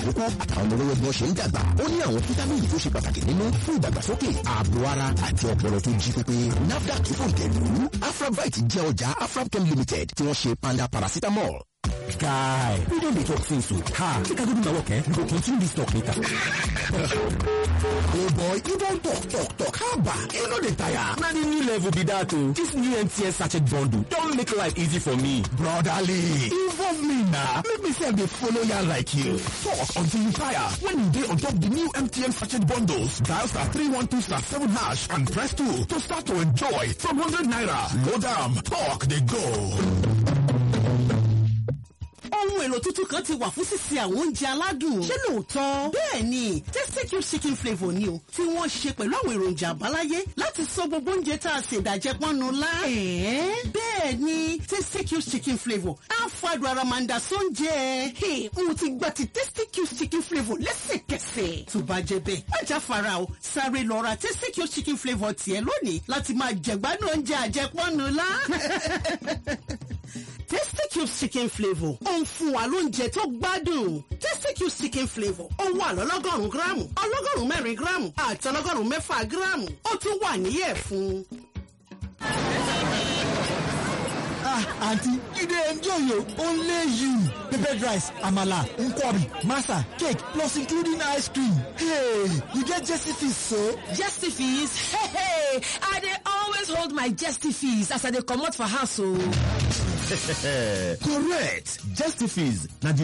ìkókó àtàwọn ọmọ olówó bí wọ́n ṣe ń dàgbà. Ó ní àwọn fítámìnì tó ṣe pàtàkì nínú fún ìdàgbàsókè ààbò ara àti ọpọlọ tó jí pépé. NAFDAC fún ìtẹ̀lú. Afrabite jẹ́ ọjà Afrabchem Limited tí wọ́n ṣe panda paracetamol. Guy, we don't dey talk since so. Take a good look at work, we go continue this talk later. Oh boy, you don't talk. How about? You know the tire. Na the new level be that oh. This new MTN sachet bundle don't make life easy for me. Brotherly, involve me now. Make me say they follow ya like you. Talk until you tire. When you dey on top the new MTN sachet bundles, dial *312*7# and press 2 to start to enjoy from 100 naira. Load am, talk they go. Ohun èlò tuntun kan ti wà fún sísè àwọn oúnjẹ aládùn. Ṣé lóòótọ́? Bẹ́ẹ̀ni, Tasty chicken flavour ni o, tí wọ́n ṣe pẹ̀lú àwọn èròjà àbáláyé láti sọ gbogbo oúnjẹ tá a ṣe ìdàjẹ́ pọ́nnu lá. Bẹ́ẹ̀ni, Tasty chicken flavour á fàdùn ara máa ń da sóúnjẹ. Mo ti gba ti Tasty chicken flavour lẹ́sẹ̀kẹsẹ̀. Tó bá jẹ́ bẹ́ẹ̀, má jáfara o, sáré lọ ra Tasty chicken flavour tiẹ̀ lónìí láti máa jẹ̀gbádùn oúnjẹ àjẹpọ́nnu lá. Tasty chicken flavour ó ń fún wa lóúnjẹ tó gbádùn. Tasty chicken flavour ó wà lọ́lọ́gọ́rùn-ún gíráàmù, ọlọ́gọ́rùn-ún mẹ́rin gíráàmù àti ọlọ́gọ́rùn-ún mẹ́fà gíráàmù. Ó tún wà níyẹ̀ fún. Aunty, you dey enjoy your only you. Peppered rice, amala, nkwobi, masa, cake, plus including ice cream. Hey, you get Jesty-Fees so? Jesty-Fees? Hey, I dey always hold my Jesty-Fees as I dey comot for house o. Correct. Jesty-Fees na the